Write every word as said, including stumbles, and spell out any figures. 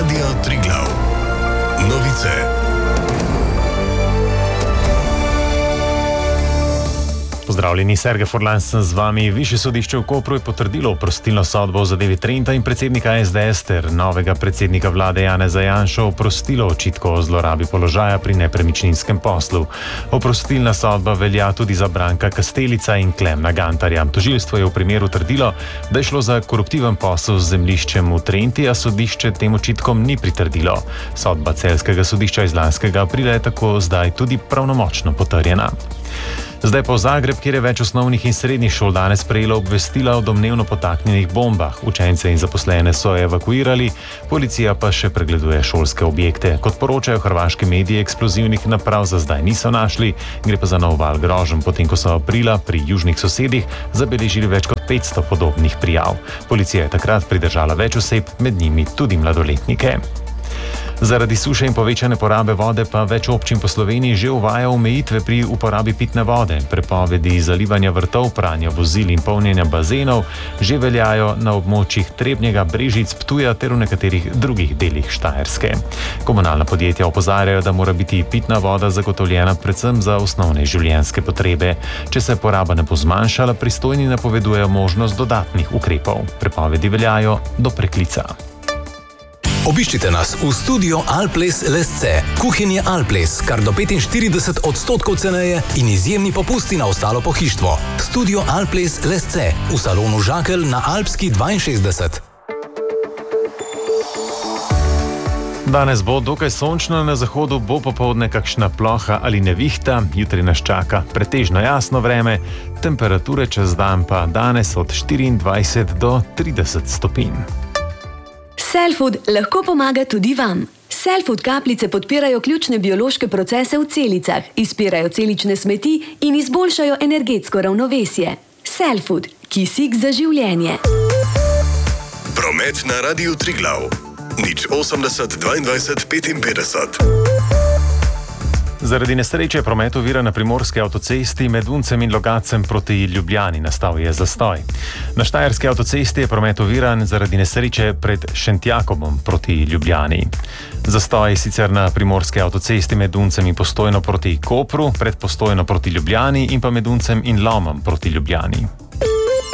Radio Triglav. Novice. Pozdravljeni, Sergej Furlan sem z vami. Višje sodišče v Kopru je potrdilo oprostilno sodbo v zadevi Trenta in predsednika es de es ter novega predsednika vlade Janeza Janšo oprostilo očitkov o zlorabi položaja pri nepremičninskem poslu. Oprostilna sodba velja tudi za Branka Kastelica in Klemna Gantarja. Tožilstvo je v primeru trdilo, da je šlo za koruptiven posel z zemljiščem v Trenti, a sodišče tem očitkom ni pritrdilo. Sodba celjskega sodišča iz lanskega aprila je tako zdaj tudi pravnomočno potrjena. Zdaj pa v Zagreb, kjer je več osnovnih in srednjih šol danes prejelo obvestila o domnevno potaknjenih bombah. Učence in zaposlene so evakuirali, policija pa še pregleduje šolske objekte. Kot poročajo hrvaški mediji, eksplozivnih naprav za zdaj niso našli, gre pa za nov val groženj, potem ko so aprila pri južnih sosedih zabeležili več kot petsto podobnih prijav. Policija je takrat pridržala več oseb, med njimi tudi mladoletnike. Zaradi suše in povečane porabe vode pa več občin po Sloveniji že uvaja omejitve pri uporabi pitne vode. Prepovedi zalivanja vrtov, pranja vozil in polnjenja bazenov že veljajo na območjih Trebnjega, Brežic, Ptuja ter v nekaterih drugih delih Štajerske. Komunalna podjetja opozarjajo, da mora biti pitna voda zagotovljena predvsem za osnovne življenjske potrebe. Če se poraba ne bo zmanjšala, pristojni napovedujejo možnost dodatnih ukrepov. Prepovedi veljajo do preklica. Obiščite nas v studio Alples Lesce. Kuhinje Alples, kar do petinštirideset odstotkov ceneje in izjemni popusti na ostalo pohištvo. Studio Alples Lesce v salonu Žakelj na Alpski dvainšestdeset. Danes bo dokaj sončno, na zahodu bo popoldne kakšna ploha ali nevihta, jutri nas čaka pretežno jasno vreme, temperature čez dan pa danes od štiriindvajset do trideset stopinj. Cellfood lahko pomaga tudi vam. Cellfood kapljice podpirajo ključne biološke procese v celicah, izpirajo celične smeti in izboljšajo energetsko ravnovesje. Cellfood, kisik za življenje. Promet na Radiu Triglav. Nič osemdeset dvaindvajset petinpetdeset. Zaradi nesreče je promet ovira na primorski avtocesti med Uncem in Logatcem proti Ljubljani. Nastal je zastoj. Na štajerski avtocesti je promet oviran zaradi nesreče pred Šentjakobom proti Ljubljani. Zastoj je sicer na primorski avtocesti med Uncem in Postojno proti Kopru, pred Postojno proti Ljubljani in pa med Uncem in Lomom proti Ljubljani.